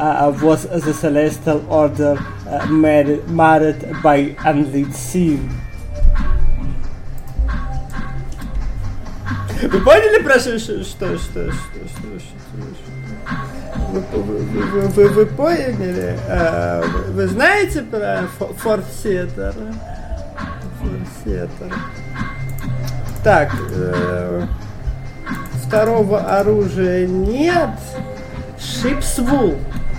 was the celestial order marred by unlit sin. Вы поняли, про что? Вы поняли? Вы знаете про форсеттер? Так, второго оружия нет. Ship's wool.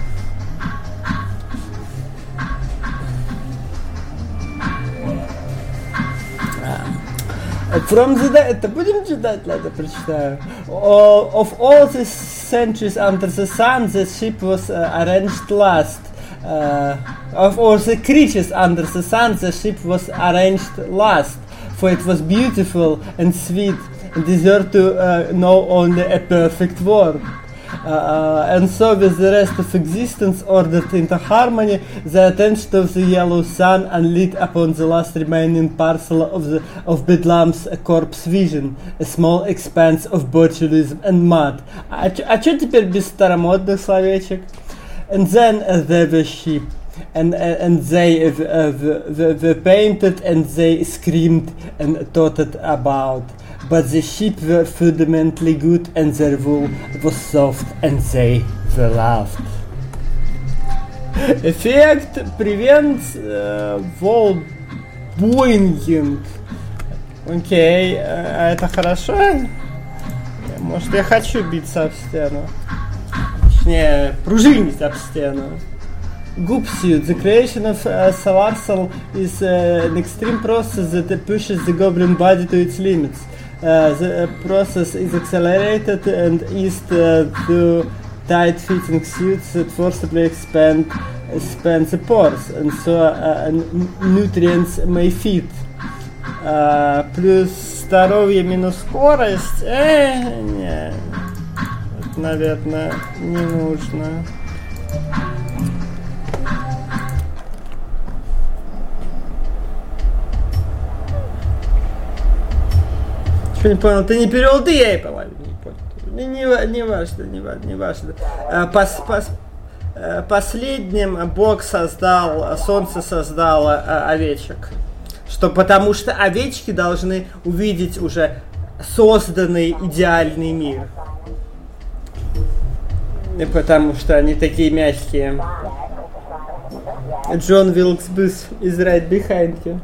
From the это будем читать, ладно, прочитаю. Of all the centuries under the sun, the ship was arranged last. Of all the creatures under the sun, the ship was arranged last, for it was beautiful and sweet, and deserved to know only a perfect world. And so with the rest of existence ordered into harmony, the attention of the yellow sun unlit upon the last remaining parcel of Bedlam's corpse vision, a small expanse of botulism and mud. А чё теперь без старомодных словечек? And then there was sheep, and they were painted, and they screamed and tottered about. But the sheep were fundamentally good, and their wool was soft, and they were loved. Эффект prevents wall boinging. Окей, а это хорошо? Может, я хочу биться об стену? Точнее, пружинить об стену. Goop suit. The creation of Salarsal is an extreme process that pushes the goblin body to its limits. The process is accelerated and eased through tight-fitting suits that forcibly expand the pores, and so nutrients may fit. Плюс здоровье минус скорость. Не. Это, наверное, не нужно. Не понял, ты не перевел, да я и половину не понял. Не важно. Последним Бог создал, солнце создало овечек. Потому что овечки должны увидеть уже созданный идеальный мир. И потому что они такие мягкие. Джон Wilkes-Booth is right behind you.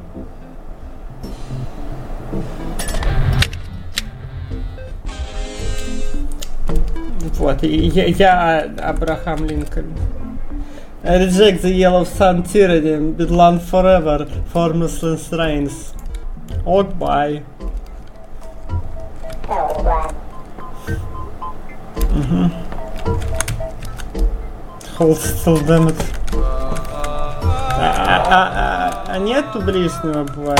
Вот, я Абрахам Линкольн. I reject the yellow sun tyranny, Bedlam forever, formless reigns. Goodbye. Hold still, damn it. А нету ближнего боя?